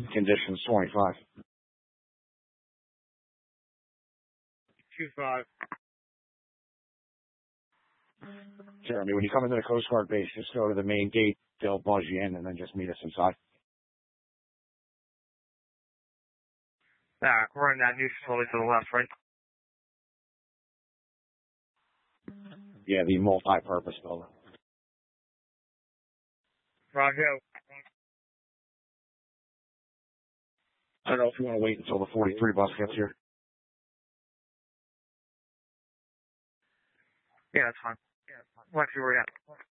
Conditions 25. 25. Jeremy, when you come into the Coast Guard base, just go to the main gate. They'll buzz you in and then just meet us inside. We're in that new facility to the left, right? Yeah, the multi-purpose building. Roger. I don't know if you want to wait until the 43 bus gets here. Yeah, that's fine. Let's see where we're at.